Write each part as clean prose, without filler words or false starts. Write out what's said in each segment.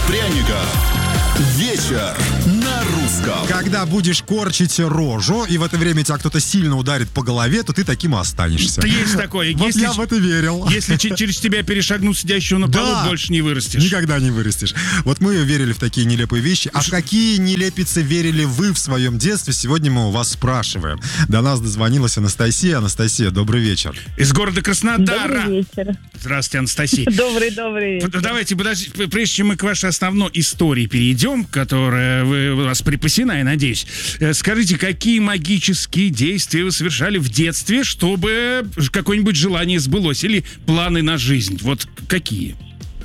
пряников. Вечер на русском. Когда будешь корчить рожу, и в это время тебя кто-то сильно ударит по голове, то ты таким и останешься. Есть такое. Вот если, я в это верил. Если через тебя перешагнут сидящего на полу, больше не вырастешь. Никогда не вырастешь. Вот мы верили в такие нелепые вещи. А в какие нелепицы верили вы в своем детстве? Сегодня мы у вас спрашиваем. До нас дозвонилась Анастасия. Анастасия, добрый вечер. Из города Краснодара. Добрый вечер. Здравствуйте, Анастасия. Добрый вечер. Давайте, подождите, прежде чем мы к вашей основной истории перейдем, которая у вас припасена, я надеюсь. Скажите, какие магические действия вы совершали в детстве, чтобы какое-нибудь желание сбылось? Или планы на жизнь? Вот какие?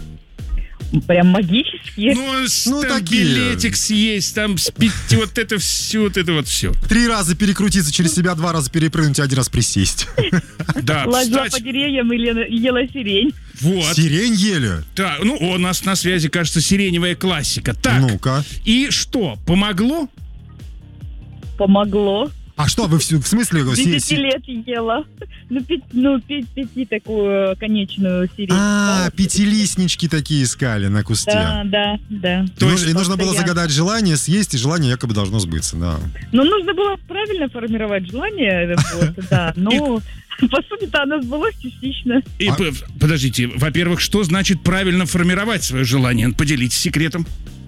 Прям магические? Ну там такие. билетик съесть, там спить, вот это все. 3 раза перекрутиться через себя, 2 раза перепрыгнуть, 1 раз присесть. Да, Лазила по деревьям и ела сирень. Вот. Сирень ели? Да, у нас на связи, кажется, сиреневая классика. Так, Ну-ка. и что, помогло? Помогло. А что, вы в смысле... 10 лет ела. Пяти такую конечную сирень. Пятилистнички такие искали на кусте. Да. И нужно было загадать желание, съесть, и желание якобы должно сбыться, да. Ну, нужно было правильно формировать желание, да, но... По сути-то оно сбылось частично. Подождите, во-первых, что значит правильно формировать свое желание? Поделитесь секретом.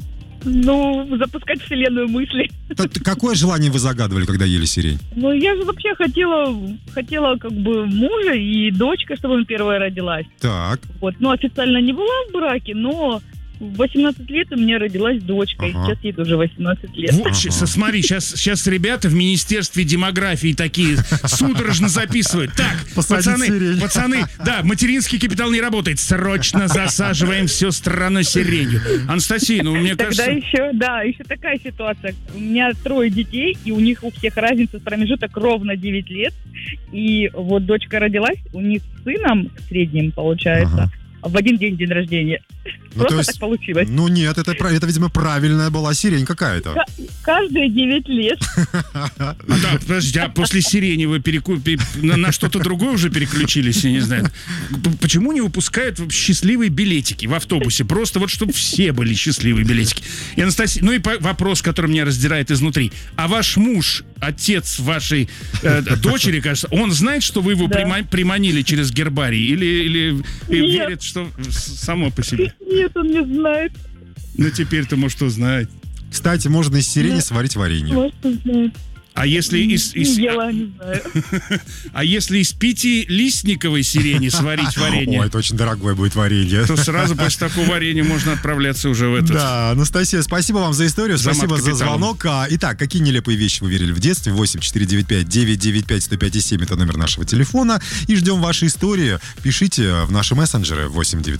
Запускать вселенную мысли. Какое желание вы загадывали, когда ели сирень? Я же вообще хотела как бы мужа и дочка, чтобы он первая родилась. Так. Вот, официально не была в браке, но в 18 лет у меня родилась дочка, и сейчас ей тоже 18 лет. Вот, смотри, сейчас ребята в Министерстве демографии такие судорожно записывают. Так, пацаны, да, материнский капитал не работает. Срочно засаживаем всю страну сиренью. Анастасия, мне кажется... Тогда еще такая ситуация. У меня 3 детей, и у них у всех разница промежуток ровно 9 лет. И вот дочка родилась, у них с сыном средним, получается, в один день рождения. Просто так получилось. Нет, это, видимо, правильная была сирень какая-то. Каждые 9 лет. Да, подожди, а после сирени вы на что-то другое уже переключились, я не знаю. Почему не выпускают счастливые билетики в автобусе? Просто вот, чтобы все были счастливые билетики. И, Анастасия, и вопрос, который меня раздирает изнутри. А ваш муж, отец вашей дочери, кажется, он знает, что вы его приманили через гербарий? Или верит, что само по себе? Нет, он не знает. Теперь-то, может, узнает. Кстати, можно из сирени сварить варенье. Может, узнает. А если из... Не знаю. А если из пятилистниковой сирени сварить варенье? Ой, это очень дорогое будет варенье. То сразу после такого варенья можно отправляться уже в этот... Да, Анастасия, спасибо вам за историю, спасибо за звонок. Итак, какие нелепые вещи вы верили в детстве? 8495-995-105-7 это номер нашего телефона. И ждем ваши истории. Пишите в наши мессенджеры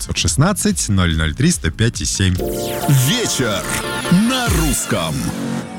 8-916-003-105-7. Вечер на русском.